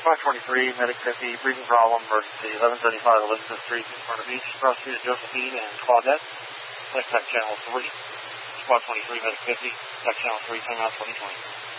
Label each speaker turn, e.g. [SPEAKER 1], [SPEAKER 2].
[SPEAKER 1] Squad 23, Medic 50, breathing problem, emergency, 1135 Elizabeth Street in front of Beach, Prosecutor Josephine and Claudette. Tech Channel 3. Squad 23, Medic 50, Tech Channel 3, timeout 2020.